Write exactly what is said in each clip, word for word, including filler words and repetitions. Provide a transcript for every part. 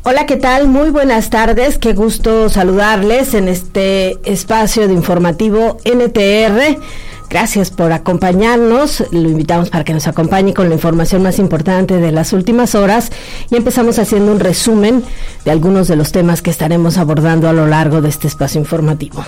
Hola, ¿qué tal? Muy buenas tardes, qué gusto saludarles en este espacio de informativo N T R. Gracias por acompañarnos, lo invitamos para que nos acompañe con la información más importante de las últimas horas y empezamos haciendo un resumen de algunos de los temas que estaremos abordando a lo largo de este espacio informativo.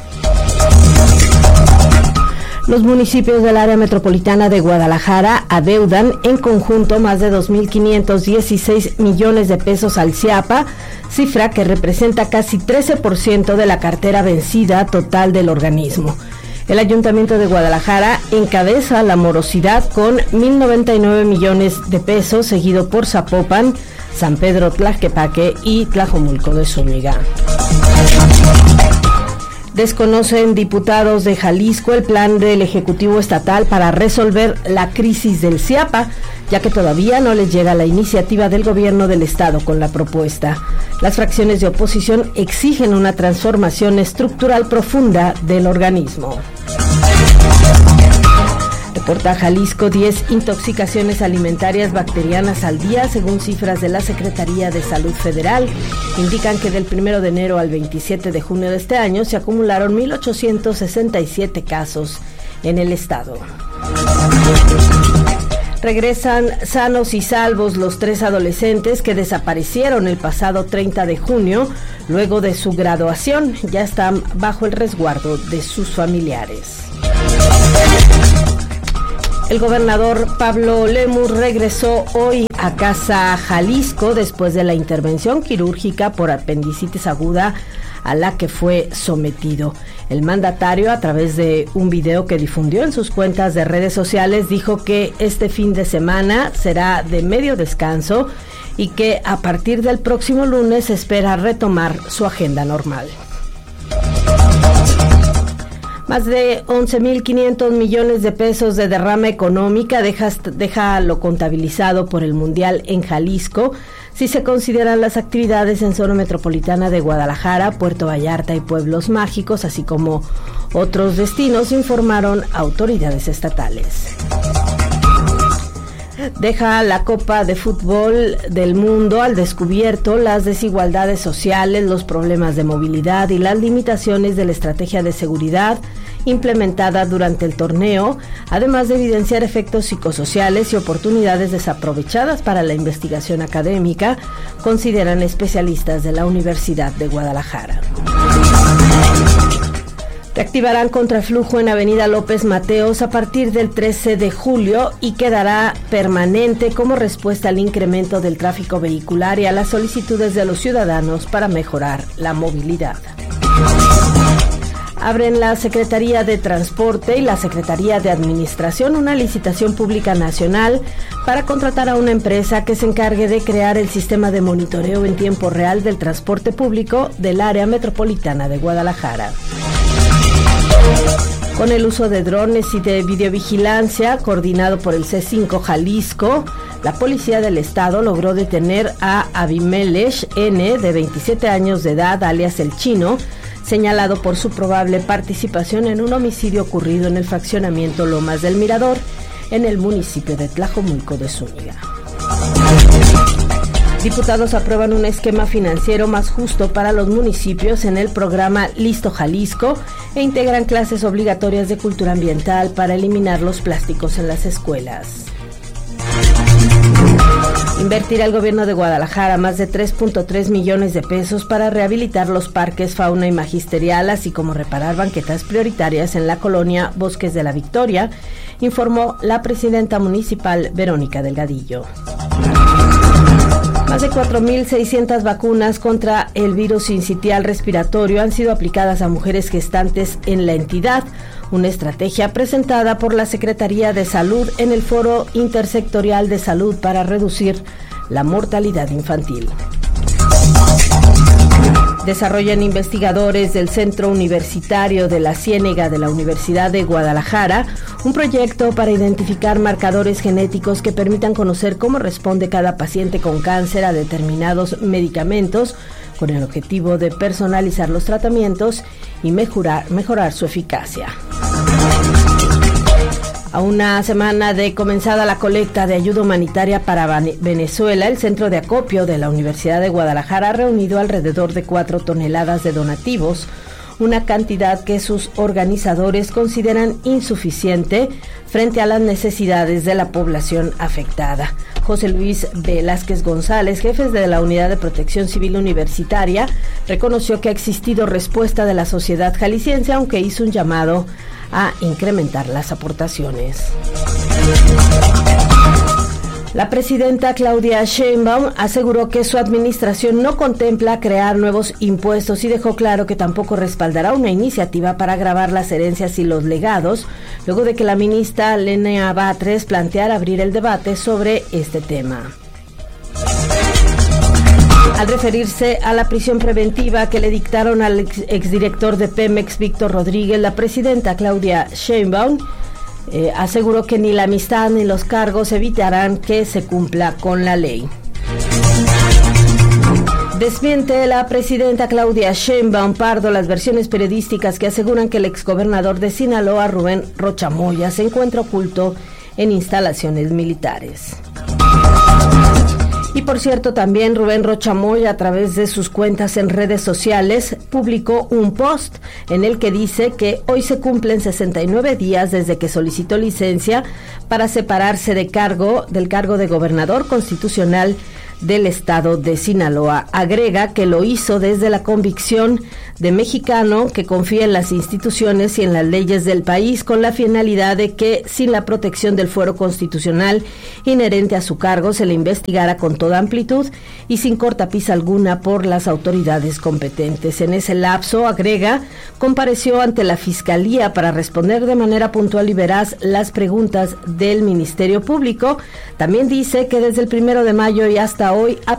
Los municipios del área metropolitana de Guadalajara adeudan en conjunto más de dos mil quinientos dieciséis millones de pesos al CIAPA, cifra que representa casi trece por ciento de la cartera vencida total del organismo. El Ayuntamiento de Guadalajara encabeza la morosidad con mil noventa y nueve millones de pesos, seguido por Zapopan, San Pedro Tlaquepaque y Tlajomulco de Zúñiga. Desconocen diputados de Jalisco el plan del Ejecutivo Estatal para resolver la crisis del CIAPA, ya que todavía no les llega la iniciativa del gobierno del estado con la propuesta. Las fracciones de oposición exigen una transformación estructural profunda del organismo. Reporta Jalisco diez intoxicaciones alimentarias bacterianas al día, según cifras de la Secretaría de Salud Federal. Indican que del primero de enero al veintisiete de junio de este año se acumularon mil ochocientos sesenta y siete casos en el estado. Regresan sanos y salvos los tres adolescentes que desaparecieron el pasado treinta de junio luego de su graduación. Ya están bajo el resguardo de sus familiares. El gobernador Pablo Lemus regresó hoy a Casa Jalisco después de la intervención quirúrgica por apendicitis aguda a la que fue sometido. El mandatario, a través de un video que difundió en sus cuentas de redes sociales, dijo que este fin de semana será de medio descanso y que a partir del próximo lunes espera retomar su agenda normal. Más de once mil quinientos millones de pesos de derrama económica deja, deja lo contabilizado por el Mundial en Jalisco, si se consideran las actividades en zona metropolitana de Guadalajara, Puerto Vallarta y Pueblos Mágicos, así como otros destinos, informaron autoridades estatales. Deja la Copa de Fútbol del Mundo al descubierto las desigualdades sociales, los problemas de movilidad y las limitaciones de la estrategia de seguridad implementada durante el torneo, además de evidenciar efectos psicosociales y oportunidades desaprovechadas para la investigación académica, consideran especialistas de la Universidad de Guadalajara. Reactivarán contraflujo en Avenida López Mateos a partir del trece de julio y quedará permanente como respuesta al incremento del tráfico vehicular y a las solicitudes de los ciudadanos para mejorar la movilidad. Abren la Secretaría de Transporte y la Secretaría de Administración una licitación pública nacional para contratar a una empresa que se encargue de crear el sistema de monitoreo en tiempo real del transporte público del área metropolitana de Guadalajara. Con el uso de drones y de videovigilancia, coordinado por el C cinco Jalisco, la Policía del Estado logró detener a Abimelech N., de veintisiete años de edad, alias El Chino, señalado por su probable participación en un homicidio ocurrido en el fraccionamiento Lomas del Mirador, en el municipio de Tlajomulco de Zúñiga. Diputados aprueban un esquema financiero más justo para los municipios en el programa Listo Jalisco e integran clases obligatorias de cultura ambiental para eliminar los plásticos en las escuelas. Invertirá el gobierno de Guadalajara más de tres punto tres millones de pesos para rehabilitar los parques Fauna y Magisterial, así como reparar banquetas prioritarias en la colonia Bosques de la Victoria, informó la presidenta municipal Verónica Delgadillo. Más de cuatro mil seiscientas vacunas contra el virus sincitial respiratorio han sido aplicadas a mujeres gestantes en la entidad, una estrategia presentada por la Secretaría de Salud en el Foro Intersectorial de Salud para reducir la mortalidad infantil. Desarrollan investigadores del Centro Universitario de la Ciénega de la Universidad de Guadalajara un proyecto para identificar marcadores genéticos que permitan conocer cómo responde cada paciente con cáncer a determinados medicamentos, con el objetivo de personalizar los tratamientos y mejorar, mejorar su eficacia. A una semana de comenzada la colecta de ayuda humanitaria para Venezuela, el Centro de Acopio de la Universidad de Guadalajara ha reunido alrededor de cuatro toneladas de donativos, una cantidad que sus organizadores consideran insuficiente frente a las necesidades de la población afectada. José Luis Velázquez González, jefe de la Unidad de Protección Civil Universitaria, reconoció que ha existido respuesta de la sociedad jalisciense, aunque hizo un llamado a incrementar las aportaciones. La presidenta Claudia Sheinbaum aseguró que su administración no contempla crear nuevos impuestos y dejó claro que tampoco respaldará una iniciativa para gravar las herencias y los legados, luego de que la ministra Lenia Batres planteara abrir el debate sobre este tema. Al referirse a la prisión preventiva que le dictaron al ex, exdirector de Pemex, Víctor Rodríguez, la presidenta Claudia Sheinbaum Eh, aseguró que ni la amistad ni los cargos evitarán que se cumpla con la ley. Desmiente la presidenta Claudia Sheinbaum Pardo las versiones periodísticas que aseguran que el exgobernador de Sinaloa, Rubén Rocha Moya, se encuentra oculto en instalaciones militares. Y por cierto, también Rubén Rocha Moya, a través de sus cuentas en redes sociales, publicó un post en el que dice que hoy se cumplen sesenta y nueve días desde que solicitó licencia para separarse de cargo, del cargo de gobernador constitucional del estado de Sinaloa. Agrega que lo hizo desde la convicción de mexicano que confía en las instituciones y en las leyes del país, con la finalidad de que sin la protección del fuero constitucional inherente a su cargo se le investigara con toda amplitud y sin cortapisa alguna por las autoridades competentes. En ese lapso, agrega, compareció ante la Fiscalía para responder de manera puntual y veraz las preguntas del Ministerio Público. También dice que desde el primero de mayo y hasta hoy ha